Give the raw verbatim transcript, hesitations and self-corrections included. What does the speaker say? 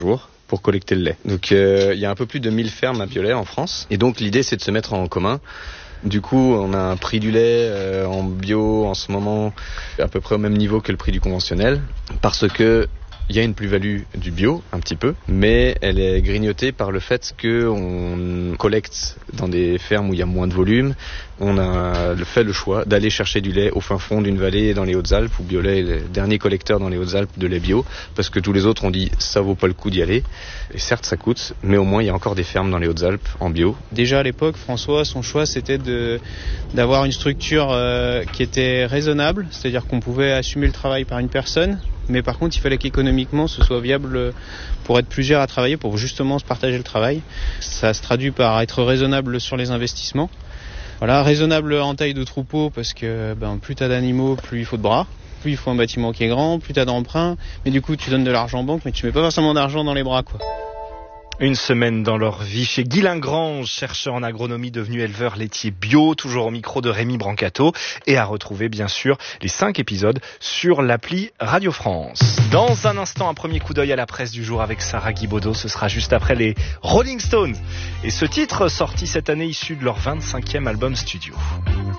jours pour collecter le lait. Donc euh, il y a un peu plus de mille fermes à Biolay en France. Et donc l'idée c'est de se mettre en commun. Du coup, on a un prix du lait euh, en bio en ce moment à peu près au même niveau que le prix du conventionnel, parce que il y a une plus-value du bio, un petit peu, mais elle est grignotée par le fait qu'on collecte dans des fermes où il y a moins de volume. On a fait le choix d'aller chercher du lait au fin fond d'une vallée dans les Hautes-Alpes, où Biolay est le dernier collecteur dans les Hautes-Alpes de lait bio, parce que tous les autres ont dit ça vaut pas le coup d'y aller. Et certes, ça coûte, mais au moins il y a encore des fermes dans les Hautes-Alpes en bio. Déjà à l'époque, François, son choix c'était de, d'avoir une structure euh, qui était raisonnable, c'est-à-dire qu'on pouvait assumer le travail par une personne, mais par contre il fallait qu'économiquement ce soit viable pour être plusieurs à travailler, pour justement se partager le travail. Ça se traduit par être raisonnable sur les investissements. Voilà, raisonnable en taille de troupeau, parce que ben, plus t'as d'animaux, plus il faut de bras, plus il faut un bâtiment qui est grand, plus t'as d'emprunts, mais du coup tu donnes de l'argent en banque, mais tu mets pas forcément d'argent dans les bras, quoi. Une semaine dans leur vie chez Guy Lingrange, chercheur en agronomie devenu éleveur laitier bio, toujours au micro de Rémi Brancato, et à retrouver bien sûr les cinq épisodes sur l'appli Radio France. Dans un instant, un premier coup d'œil à la presse du jour avec Sarah Guibaudot, ce sera juste après les Rolling Stones. Et ce titre sorti cette année issu de leur vingt-cinquième album studio.